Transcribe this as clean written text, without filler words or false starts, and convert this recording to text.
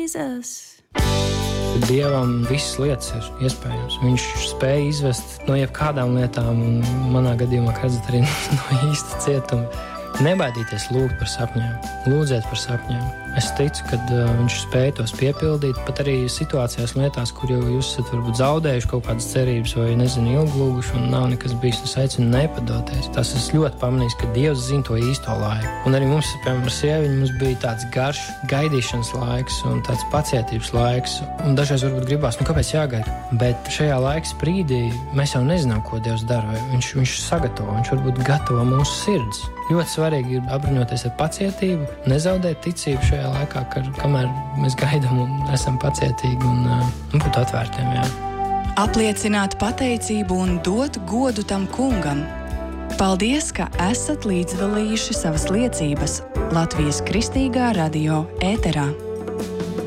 Jesus. Dievam visas lietas ir iespējams. Viņš spēja izvest no jebkādām lietām, un manā gadījumā, kā redzat, arī no īsta cietuma. Nebaidīties lūgt par sapņiem, lūdzēt par sapņiem. Es ticu, ka viņš spēja tos piepildīt, pat arī situācijās un lietās, kur jau jūs esat varbūt zaudējuši kaut kādas cerības vai, ilglūguši un nav nekas bijis, es aicinu nepadoties. Tas es ļoti pamanīju, ka Dievs zina to īsto laiku. Un arī mums, piemēram, ar sieviņu mums bija tāds garš gaidīšanas laiks un tāds pacietības laiks. Un dažreiz varbūt gribās, kāpēc jāgaida? Bet šajā laika sprīdī mēs jau nezinām, ko Dievs dara. Viņš sagatavo, viņš varbūt gatavo mūsu sirds. Ļoti svarīgi ir apbruņoties ar pacietību, nezaudēt ticību šajā laikā, kamēr mēs gaidām un esam pacietīgi un būt atvērtiem. Jā. Apliecināt pateicību un dot godu tam kungam. Paldies, ka esat līdzdalījuši savas liecības Latvijas Kristīgā radio ēterā.